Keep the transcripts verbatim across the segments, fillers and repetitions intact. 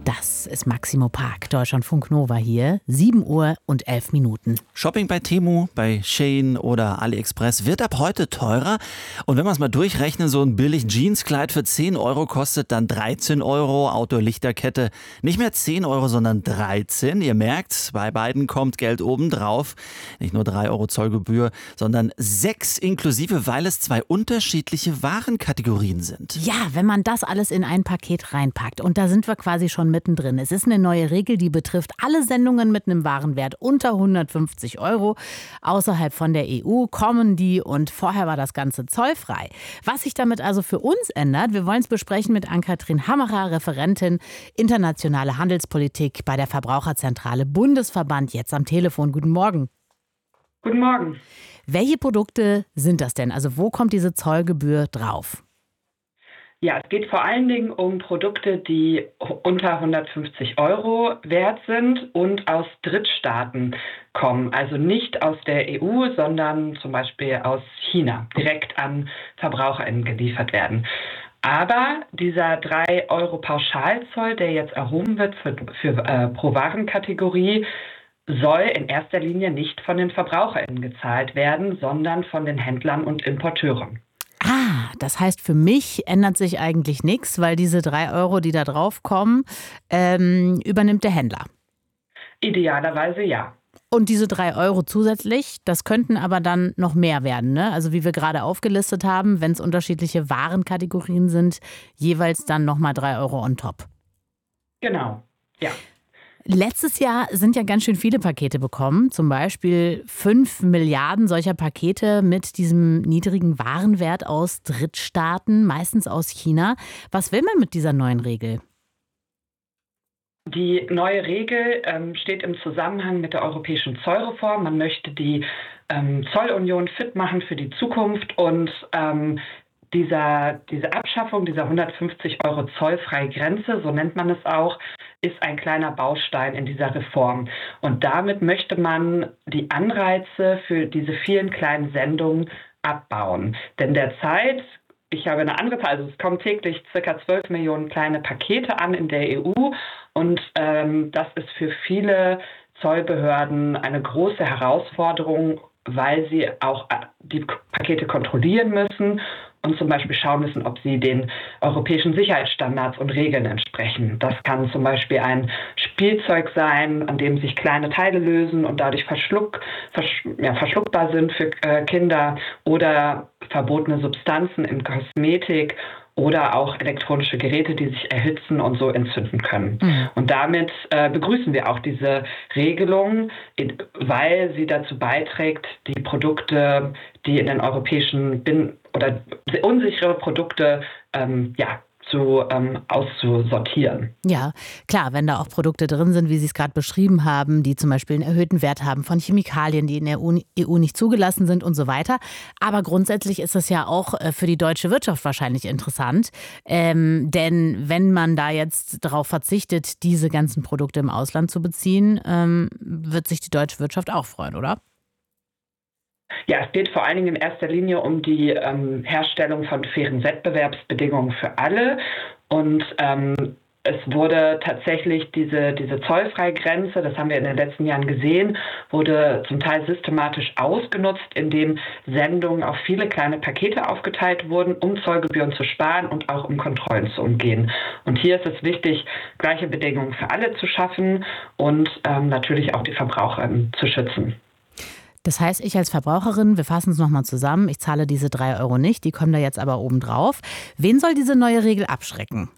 Das ist Maximo Park, Deutschlandfunk Nova hier, sieben Uhr und elf Minuten. Shopping bei Temu, bei Shein oder AliExpress wird ab heute teurer. Und wenn wir es mal durchrechnen, so ein billig Jeanskleid für zehn Euro kostet dann dreizehn Euro. Outdoor-Lichterkette nicht mehr zehn Euro, sondern dreizehn. Ihr merkt, bei beiden kommt Geld obendrauf. Nicht nur drei Euro Zollgebühr, sondern sechs inklusive, weil es zwei unterschiedliche Warenkategorien sind. Ja, wenn man das alles in ein Paket reinpackt. Und da sind wir quasi schon mittendrin. Es ist eine neue Regel, die betrifft alle Sendungen mit einem Warenwert unter hundertfünfzig Euro. Außerhalb von der E U kommen die und vorher war das Ganze zollfrei. Was sich damit also für uns ändert, wir wollen es besprechen mit Ann-Kathrin Hammerer, Referentin Internationale Handelspolitik bei der Verbraucherzentrale Bundesverband, jetzt am Telefon. Guten Morgen. Guten Morgen. Welche Produkte sind das denn? Also wo kommt diese Zollgebühr drauf? Ja, es geht vor allen Dingen um Produkte, die unter hundertfünfzig Euro wert sind und aus Drittstaaten kommen. Also nicht aus der E U, sondern zum Beispiel aus China, direkt an VerbraucherInnen geliefert werden. Aber dieser drei Euro Pauschalzoll, der jetzt erhoben wird für, für äh, pro Warenkategorie, soll in erster Linie nicht von den VerbraucherInnen gezahlt werden, sondern von den Händlern und Importeuren. Ah, das heißt, für mich ändert sich eigentlich nichts, weil diese drei Euro, die da drauf kommen, ähm, übernimmt der Händler. Idealerweise ja. Und diese drei Euro zusätzlich, das könnten aber dann noch mehr werden, ne? Also wie wir gerade aufgelistet haben, wenn es unterschiedliche Warenkategorien sind, jeweils dann nochmal drei Euro on top. Genau, ja. Letztes Jahr sind ja ganz schön viele Pakete bekommen, zum Beispiel fünf Milliarden solcher Pakete mit diesem niedrigen Warenwert aus Drittstaaten, meistens aus China. Was will man mit dieser neuen Regel? Die neue Regel ähm, steht im Zusammenhang mit der europäischen Zollreform. Man möchte die ähm, Zollunion fit machen für die Zukunft und ähm, dieser, diese Abschaffung dieser hundertfünfzig Euro zollfreie Grenze, so nennt man es auch, ist ein kleiner Baustein in dieser Reform. Und damit möchte man die Anreize für diese vielen kleinen Sendungen abbauen. Denn derzeit, ich habe eine andere Zahl, also es kommen täglich ca. zwölf Millionen kleine Pakete an in der E U und ähm, das ist für viele Zollbehörden eine große Herausforderung, weil sie auch die Pakete kontrollieren müssen und zum Beispiel schauen müssen, ob sie den europäischen Sicherheitsstandards und Regeln entsprechen. Das kann zum Beispiel ein Spielzeug sein, an dem sich kleine Teile lösen und dadurch verschluck, versch, ja, verschluckbar sind für äh, Kinder oder verbotene Substanzen in Kosmetik oder auch elektronische Geräte, die sich erhitzen und so entzünden können. Mhm. Und damit äh, begrüßen wir auch diese Regelung, weil sie dazu beiträgt, die Produkte, die in den europäischen Bin- oder unsichere Produkte ähm, ja, zu, ähm, auszusortieren. Ja, klar, wenn da auch Produkte drin sind, wie Sie es gerade beschrieben haben, die zum Beispiel einen erhöhten Wert haben von Chemikalien, die in der E U nicht zugelassen sind und so weiter. Aber grundsätzlich ist das ja auch für die deutsche Wirtschaft wahrscheinlich interessant. Ähm, denn wenn man da jetzt darauf verzichtet, diese ganzen Produkte im Ausland zu beziehen, ähm, wird sich die deutsche Wirtschaft auch freuen, oder? Ja, es geht vor allen Dingen in erster Linie um die ähm, Herstellung von fairen Wettbewerbsbedingungen für alle. Und ähm, es wurde tatsächlich diese, diese Zollfreigrenze, das haben wir in den letzten Jahren gesehen, wurde zum Teil systematisch ausgenutzt, indem Sendungen auf viele kleine Pakete aufgeteilt wurden, um Zollgebühren zu sparen und auch um Kontrollen zu umgehen. Und hier ist es wichtig, gleiche Bedingungen für alle zu schaffen und ähm, natürlich auch die Verbraucher zu schützen. Das heißt, ich als Verbraucherin, wir fassen es nochmal zusammen, ich zahle diese drei Euro nicht, die kommen da jetzt aber oben drauf. Wen soll diese neue Regel abschrecken?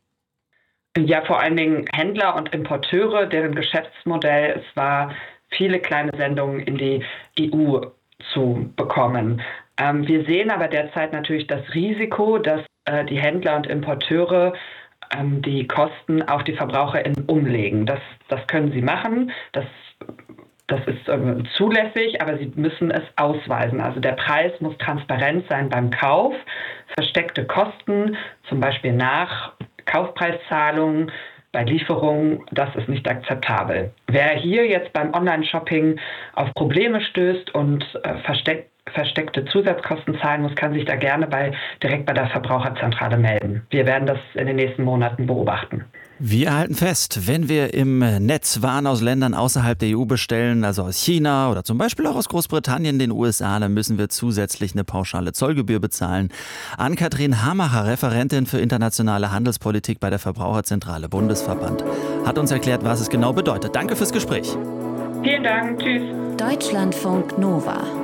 Ja, vor allen Dingen Händler und Importeure, deren Geschäftsmodell es war, viele kleine Sendungen in die E U zu bekommen. Ähm, wir sehen aber derzeit natürlich das Risiko, dass äh, die Händler und Importeure ähm, die Kosten auf die VerbraucherInnen umlegen. Das, das können sie machen, das Das ist äh, zulässig, aber sie müssen es ausweisen. Also der Preis muss transparent sein beim Kauf. Versteckte Kosten, zum Beispiel nach Kaufpreiszahlungen, bei Lieferungen, das ist nicht akzeptabel. Wer hier jetzt beim Online-Shopping auf Probleme stößt und äh, versteckt, versteckte Zusatzkosten zahlen muss, kann sich da gerne bei, direkt bei der Verbraucherzentrale melden. Wir werden das in den nächsten Monaten beobachten. Wir halten fest, wenn wir im Netz Waren aus Ländern außerhalb der E U bestellen, also aus China oder zum Beispiel auch aus Großbritannien, den U S A, dann müssen wir zusätzlich eine pauschale Zollgebühr bezahlen. Ann-Kathrin Hamacher, Referentin für internationale Handelspolitik bei der Verbraucherzentrale Bundesverband, hat uns erklärt, was es genau bedeutet. Danke fürs Gespräch. Vielen Dank. Tschüss. Deutschlandfunk Nova.